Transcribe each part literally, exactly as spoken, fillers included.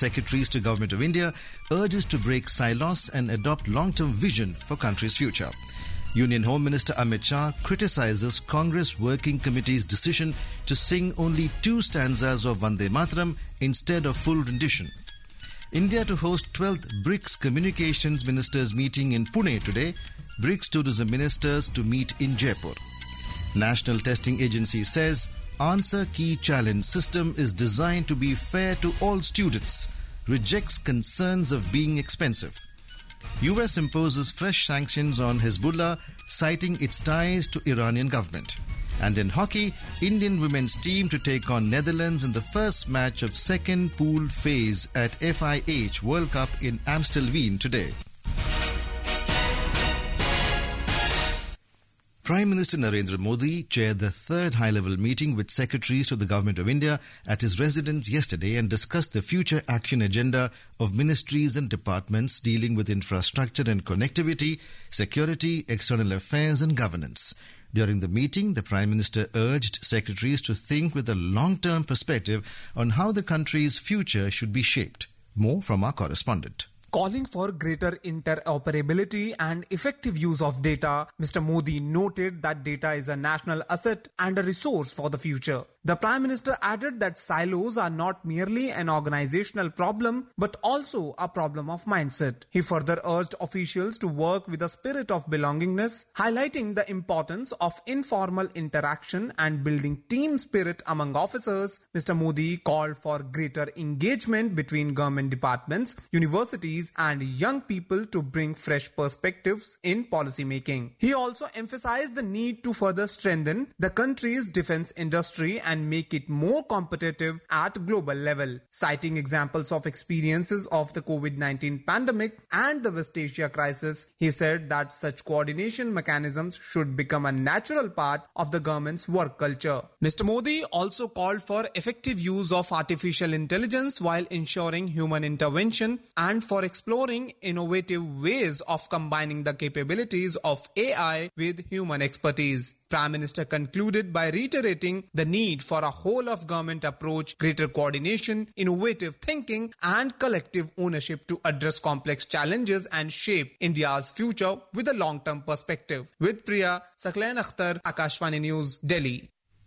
secretaries to Government of India, urges to break silos and adopt long-term vision for country's future. Union Home Minister Amit Shah criticizes Congress Working Committee's decision to sing only two stanzas of Vande Mataram instead of full rendition. India to host twelfth BRICS Communications Ministers meeting in Pune today. BRICS Tourism Ministers to meet in Jaipur. National Testing Agency says Answer Key Challenge system is designed to be fair to all students. Rejects concerns of being expensive. U S imposes fresh sanctions on Hezbollah, citing its ties to Iranian government. And in hockey, Indian women's team to take on Netherlands in the first match of second pool phase at F I H World Cup in Amstelveen today. Prime Minister Narendra Modi chaired the third high-level meeting with secretaries to the Government of India at his residence yesterday and discussed the future action agenda of ministries and departments dealing with infrastructure and connectivity, security, external affairs and governance. During the meeting, the Prime Minister urged secretaries to think with a long-term perspective on how the country's future should be shaped. More from our correspondent. Calling for greater interoperability and effective use of data, Mister Modi noted that data is a national asset and a resource for the future. The Prime Minister added that silos are not merely an organizational problem, but also a problem of mindset. He further urged officials to work with a spirit of belongingness, highlighting the importance of informal interaction and building team spirit among officers. Mister Modi called for greater engagement between government departments, universities, and young people to bring fresh perspectives in policy making. He also emphasized the need to further strengthen the country's defense industry and and make it more competitive at global level. Citing examples of experiences of the COVID nineteen pandemic and the West Asia crisis, he said that such coordination mechanisms should become a natural part of the government's work culture. Mister Modi also called for effective use of artificial intelligence while ensuring human intervention and for exploring innovative ways of combining the capabilities of A I with human expertise. Prime Minister concluded by reiterating the need for a whole-of-government approach, greater coordination, innovative thinking and collective ownership to address complex challenges and shape India's future with a long-term perspective. With Priya, Sakleen Akhtar, Akashvani News, Delhi.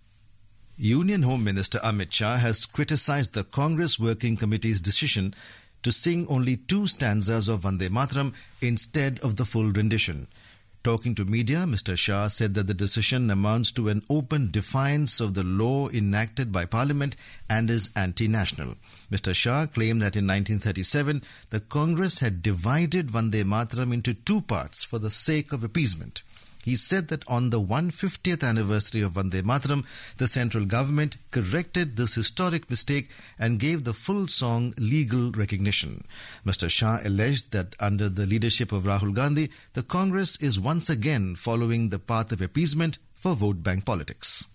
Union Home Minister Amit Shah has criticized the Congress Working Committee's decision to sing only two stanzas of Vande Mataram instead of the full rendition. Talking to media, Mister Shah said that the decision amounts to an open defiance of the law enacted by Parliament and is anti-national. Mister Shah claimed that in nineteen thirty-seven, the Congress had divided Vande Mataram into two parts for the sake of appeasement. He said that on the one hundred fiftieth anniversary of Vande Mataram, the central government corrected this historic mistake and gave the full song legal recognition. Mister Shah alleged that under the leadership of Rahul Gandhi, the Congress is once again following the path of appeasement for vote bank politics.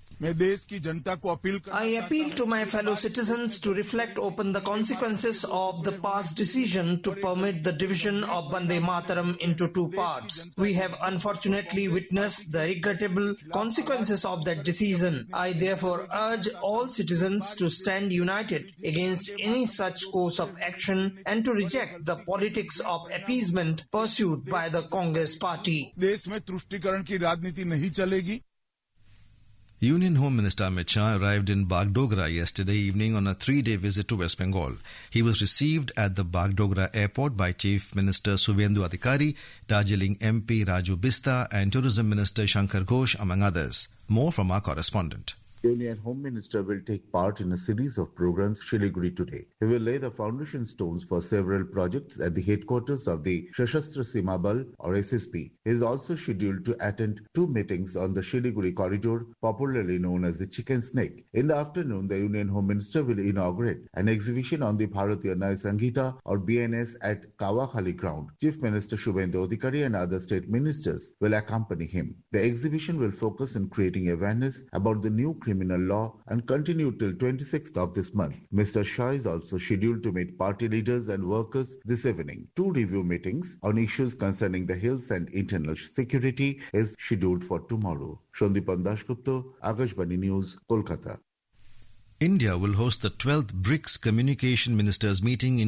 I appeal to my fellow citizens to reflect upon the consequences of the past decision to permit the division of Vande Mataram into two parts. We have unfortunately witnessed the regrettable consequences of that decision. I therefore urge all citizens to stand united against any such course of action and to reject the politics of appeasement pursued by the Congress party. Union Home Minister Amit Shah arrived in Bagdogra yesterday evening on a three-day visit to West Bengal. He was received at the Bagdogra airport by Chief Minister Suvendu Adhikari, Darjeeling M P Raju Bista and Tourism Minister Shankar Ghosh, among others. More from our correspondent. Union Home Minister will take part in a series of programs Siliguri today. He will lay the foundation stones for several projects at the headquarters of the Sashastra Seema Bal or S S B. He is also scheduled to attend two meetings on the Siliguri corridor, popularly known as the Chicken Snake. In the afternoon, the Union Home Minister will inaugurate an exhibition on the Bharatiya Naya Sanghita or B N S at Kawakhali ground. Chief Minister Shubhendu Adhikari and other state ministers will accompany him. The exhibition will focus on creating awareness about the new criminal law and continue till twenty-sixth of this month. Mister Shah is also scheduled to meet party leaders and workers this evening. Two review meetings on issues concerning the hills and internal security is scheduled for tomorrow. Shandipan Dasgupta, Akashvani News, Kolkata. India will host the twelfth BRICS Communication Ministers meeting in